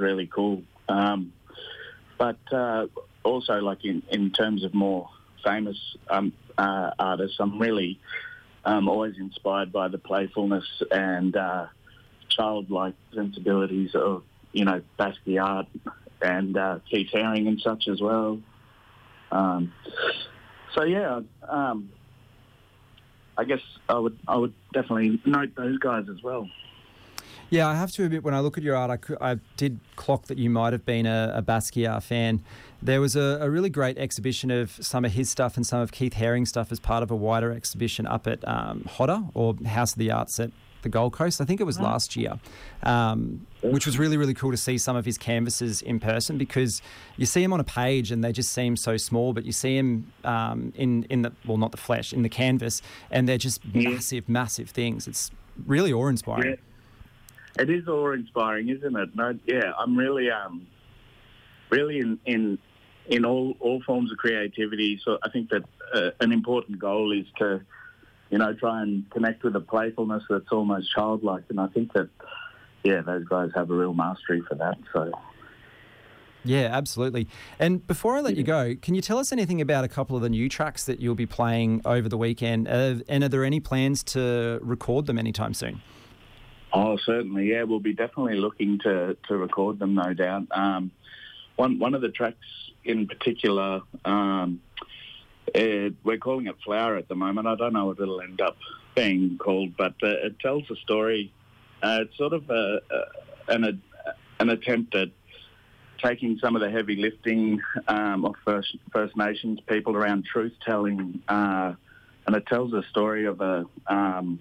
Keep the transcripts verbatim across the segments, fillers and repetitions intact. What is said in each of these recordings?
really cool. Um, but uh, also, like in, in terms of more famous um, uh, artists, I'm really um, always inspired by the playfulness and uh, childlike sensibilities of, you know, Basquiat and uh, Keith Haring and such as well. Um, so yeah, um, I guess I would I would definitely note those guys as well. Yeah, I have to admit, when I look at your art, I, cou- I did clock that you might have been a, a Basquiat fan. There was a, a really great exhibition of some of his stuff and some of Keith Haring's stuff as part of a wider exhibition up at um, Hodder, or House of the Arts at the Gold Coast. I think it was last year, um, which was really, really cool to see some of his canvases in person, because you see him on a page and they just seem so small, but you see him um, in, in the, well, not the flesh, in the canvas, and they're just Yeah. massive, massive things. It's really awe-inspiring. Yeah. It is awe-inspiring, isn't it? No, yeah, I'm really, um, really in in in all all forms of creativity. So I think that uh, an important goal is to, you know, try and connect with a playfulness that's almost childlike, and I think that, yeah, those guys have a real mastery for that. So. Yeah, absolutely. And before I let you go, can you tell us anything about a couple of the new tracks that you'll be playing over the weekend? Uh, and are there any plans to record them anytime soon? Oh, certainly, yeah. We'll be definitely looking to, to record them, no doubt. Um, one one of the tracks in particular, um, it, we're calling it Flower at the moment. I don't know what it'll end up being called, but uh, it tells a story. Uh, it's sort of a, a, an, a, an attempt at taking some of the heavy lifting um, of First, First Nations people around truth-telling, uh, and it tells a story of a... Um,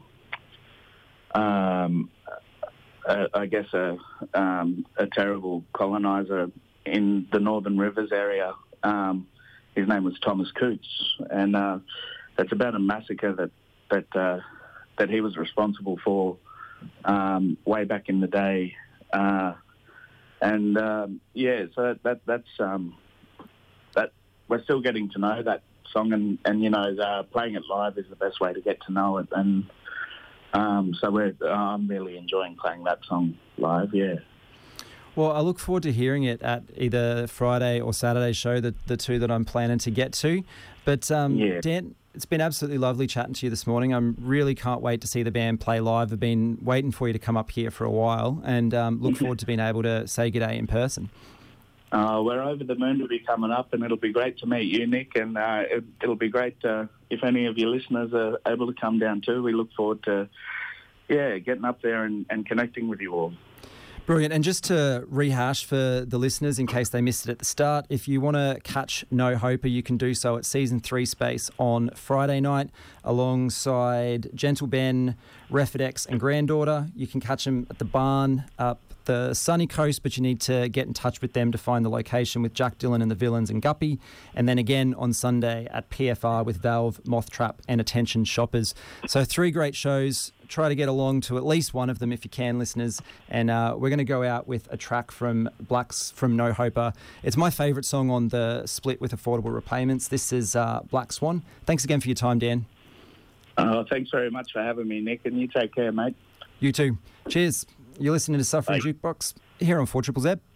Um, uh, I guess a, um, a terrible coloniser in the Northern Rivers area. Um, his name was Thomas Coates, and uh, it's about a massacre that that uh, that he was responsible for um, way back in the day. Uh, and um, yeah, so that, that that's um, that we're still getting to know that song, and, and you know, uh, playing it live is the best way to get to know it. And Um, so we're, uh, I'm really enjoying playing that song live, yeah. Well, I look forward to hearing it at either Friday or Saturday show, the, the two that I'm planning to get to. But um, Yeah. Dan, it's been absolutely lovely chatting to you this morning. I really can't wait to see the band play live. I've been waiting for you to come up here for a while, and um, look forward to being able to say good day in person. Uh, we're over the moon to be coming up, and it'll be great to meet you, Nick, and uh, it, it'll be great uh, if any of your listeners are able to come down too. We look forward to, yeah, getting up there and, and connecting with you all. Brilliant. And just to rehash for the listeners, in case they missed it at the start, if you want to catch No Hoper, you can do so at Season three Space on Friday night alongside Gentle Ben, Refidex and Granddaughter. You can catch them at the barn up the sunny coast, but you need to get in touch with them to find the location with Jack Dillon and the Villains and Guppy. And then again on Sunday at P F R with Valve, Moth Trap and Attention Shoppers. So three great shows. Try to get along to at least one of them if you can, listeners. And uh, we're going to go out with a track from Blacks from No Hoper. It's my favourite song on the split with Affordable Repayments. This is uh, Black Swan. Thanks again for your time, Dan. Uh, thanks very much for having me, Nick, and you take care, mate. You too. Cheers. You're listening to Suffering Bye. Jukebox here on four Z Z Z.